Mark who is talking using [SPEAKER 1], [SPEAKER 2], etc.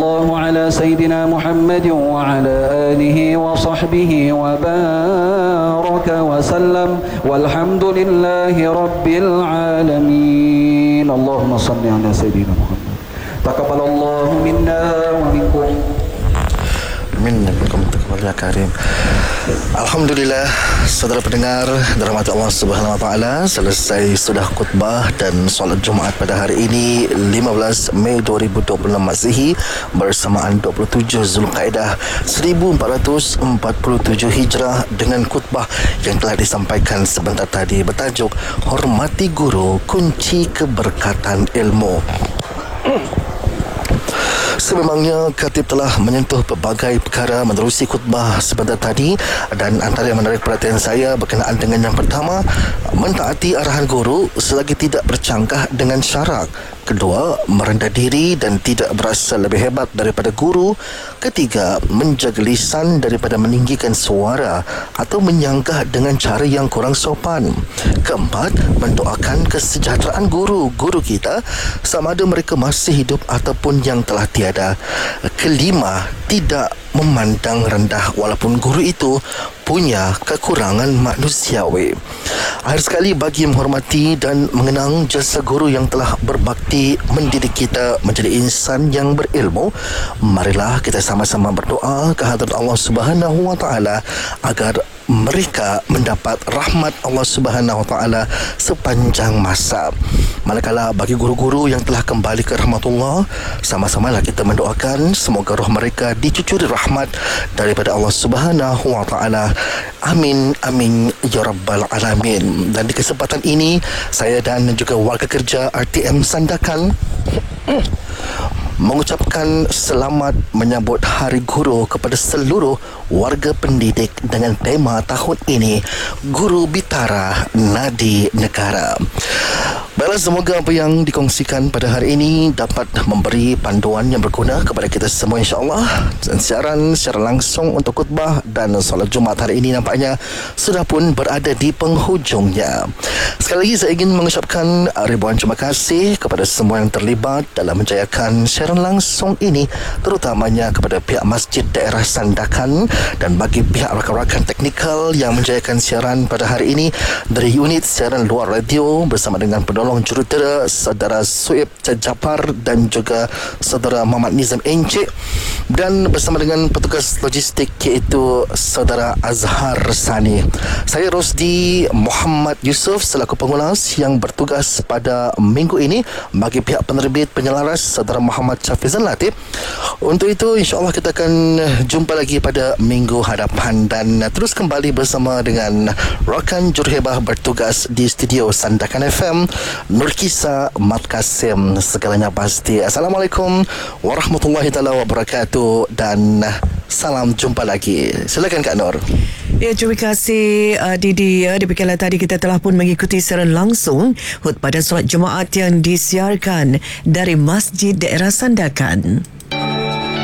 [SPEAKER 1] الله على سيدنا محمد وعلى آله وصحبه وبارك وسلم والحمد لله رب العالمين. اللهم صل على سيدنا محمد. تقبل الله منا ومنكم.
[SPEAKER 2] Minkum taqabbalallahu karim. Alhamdulillah, saudara pendengar dirahmati Allah Subhanahu wa taala, selesai sudah khutbah dan solat Jumaat pada hari ini 15 Mei 2026 Masihi bersamaan 27 Zulkaidah 1447 Hijrah dengan khutbah yang telah disampaikan sebentar tadi bertajuk Hormati Guru, Kunci Keberkatan Ilmu. Sememangnya khatib telah menyentuh pelbagai perkara menerusi khutbah sebentar tadi, dan antara yang menarik perhatian saya berkenaan dengan yang pertama, mentaati arahan guru selagi tidak bercanggah dengan syarak. Kedua, merendah diri dan tidak berasa lebih hebat daripada guru. Ketiga, menjaga lisan daripada meninggikan suara atau menyanggah dengan cara yang kurang sopan. Keempat, mendoakan kesejahteraan guru-guru kita sama ada mereka masih hidup ataupun yang telah tiada. Kelima, tidak memandang rendah walaupun guru itu punya kekurangan manusiawi. Akhir sekali, bagi menghormati dan mengenang jasa guru yang telah berbakti mendidik kita menjadi insan yang berilmu, marilah kita sama-sama berdoa ke hadrat Allah Subhanahu wa taala agar mereka mendapat rahmat Allah Subhanahu wa taala sepanjang masa. Manakala bagi guru-guru yang telah kembali ke rahmatullah, sama-samalah kita mendoakan semoga roh mereka dicucuri rahmat daripada Allah Subhanahu wa taala. Amin amin ya rabbal alamin. Dan di kesempatan ini, saya dan juga warga kerja RTM Sandakan mengucapkan selamat menyambut Hari Guru kepada seluruh warga pendidik dengan tema tahun ini Guru Bitara Nadi Negara. Baiklah, semoga apa yang dikongsikan pada hari ini dapat memberi panduan yang berguna kepada kita semua, insya-Allah. Dan siaran secara langsung untuk khutbah dan solat Jumaat hari ini nampaknya sudah pun berada di penghujungnya. Sekali lagi saya ingin mengucapkan ribuan terima kasih kepada semua yang terlibat dalam menjayakan siaran langsung ini, terutamanya kepada pihak Masjid Daerah Sandakan dan bagi pihak rakan-rakan teknikal yang menjayakan siaran pada hari ini dari unit siaran luar radio bersama dengan penolong jurutera saudara Suib Japar dan juga saudara Muhammad Nizam Encik, dan bersama dengan petugas logistik iaitu saudara Azhar Sani. Saya Rosdi Muhammad Yusof selaku pengulas yang bertugas pada minggu ini. Bagi pihak penerbit penyelaras saudara Muhammad Syafizan Latif. Untuk itu, insya-Allah kita akan jumpa lagi pada minggu hadapan dan terus kembali bersama dengan rakan juruhebah bertugas di studio Sandakan FM, Nurkisa Mat Kasim, segalanya pasti. Assalamualaikum warahmatullahi taala wabarakatuh dan salam jumpa lagi. Silakan Kak Nur.
[SPEAKER 3] Ya, terima kasih Didi. Demikianlah tadi kita telah pun mengikuti siaran langsung khutbah dan solat Jumaat yang disiarkan dari Masjid Daerah Sandakan.